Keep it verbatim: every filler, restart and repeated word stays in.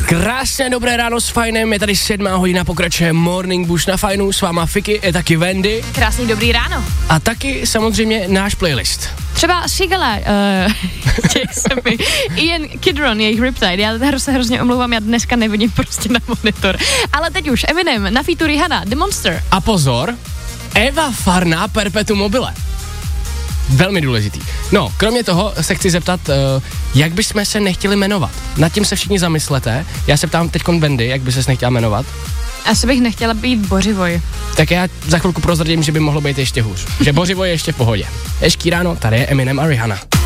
Krásné dobré ráno s Fajnem, je tady sedmá hodina, pokračuje Morning Bush na Fajnu, s váma Fiky, je taky Wendy. Krásný dobrý ráno. A taky samozřejmě náš playlist. Třeba Sigala, uh, těch se mi, Ian Kidron, jejich Riptide, já se hrozně omlouvám, já dneska nevidím prostě na monitor. Ale teď už Eminem, na featu Rihanna, The Monster. A pozor, Eva Farná, Perpetuum mobile. Velmi důležitý. No, kromě toho se chci zeptat, uh, jak bychom se nechtěli jmenovat. Nad tím se všichni zamyslete. Já se ptám teďkon Wendy, jak by ses nechtěla jmenovat. Asi bych nechtěla být Bořivoj. Tak já za chvilku prozradím, že by mohlo být ještě hůř. Že Bořivoj je ještě v pohodě. Hezký ráno, tady je Eminem a Rihanna.